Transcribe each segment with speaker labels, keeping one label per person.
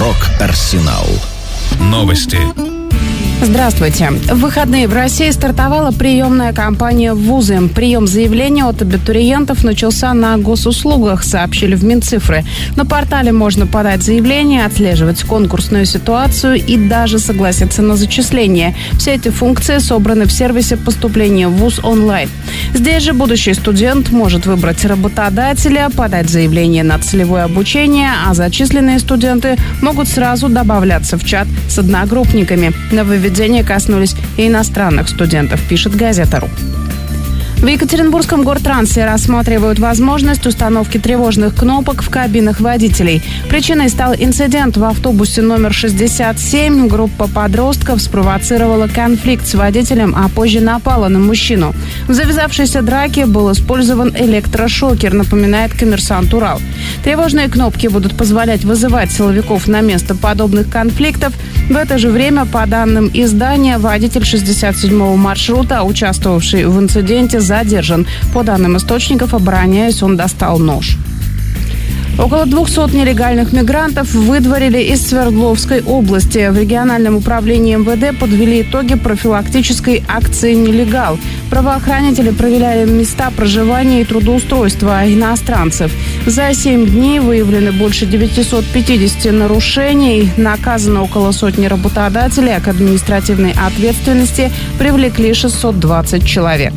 Speaker 1: Рок-Арсенал. Новости.
Speaker 2: Здравствуйте. В выходные в России стартовала приемная кампания в вузы. Прием заявлений от абитуриентов начался на госуслугах, сообщили в Минцифры. На портале можно подать заявление, отслеживать конкурсную ситуацию и даже согласиться на зачисление. Все эти функции собраны в сервисе поступления в вуз онлайн. Здесь же будущий студент может выбрать работодателя, подать заявление на целевое обучение, а зачисленные студенты могут сразу добавляться в чат с одногруппниками. Нововведения коснулись и иностранных студентов, пишет газета.ру. В Екатеринбургском Гортрансе рассматривают возможность установки тревожных кнопок в кабинах водителей. Причиной стал инцидент в автобусе номер 67. Группа подростков спровоцировала конфликт с водителем, а позже напала на мужчину. В завязавшейся драке был использован электрошокер, напоминает «Коммерсант Урал». Тревожные кнопки будут позволять вызывать силовиков на место подобных конфликтов. В это же время, по данным издания, водитель 67-го маршрута, участвовавший в инциденте, задержан. По данным источников, обороняясь, он достал нож. Около 200 нелегальных мигрантов выдворили из Свердловской области. В региональном управлении МВД подвели итоги профилактической акции «Нелегал». Правоохранители проверяли места проживания и трудоустройства иностранцев. За 7 дней выявлены больше 950 нарушений, наказано около сотни работодателей, а к административной ответственности привлекли 620 человек.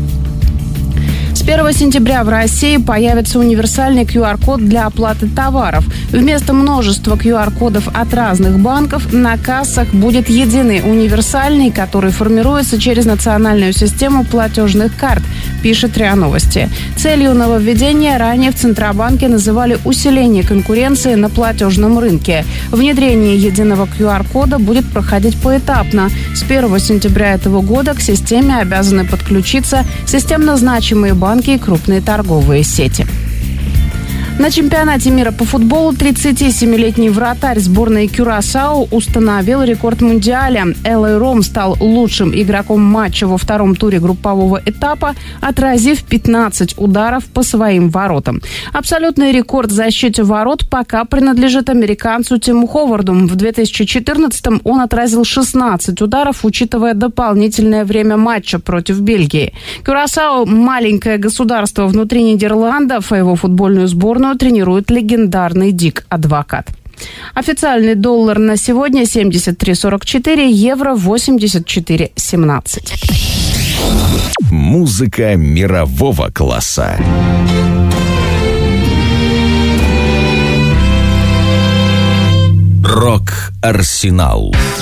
Speaker 2: С 1 сентября в России появится универсальный QR-код для оплаты товаров. Вместо множества QR-кодов от разных банков на кассах будет единый универсальный, который формируется через национальную систему платежных карт, пишет РИА Новости. Целью нововведения ранее в Центробанке называли усиление конкуренции на платежном рынке. Внедрение единого QR-кода будет проходить поэтапно. С 1 сентября этого года к системе обязаны подключиться системно значимые банки и крупные торговые сети. На чемпионате мира по футболу 37-летний вратарь сборной Кюрасао установил рекорд Мундиаля. Элой Ром стал лучшим игроком матча во втором туре группового этапа, отразив 15 ударов по своим воротам. Абсолютный рекорд в защите ворот пока принадлежит американцу Тиму Ховарду. В 2014-м он отразил 16 ударов, учитывая дополнительное время матча против Бельгии. Кюрасао – маленькое государство внутри Нидерландов, а его футбольную сборную тренирует легендарный Дик Адвокат. Официальный доллар на сегодня 73.44, евро 84.17.
Speaker 1: Музыка мирового класса. Рок-Арсенал.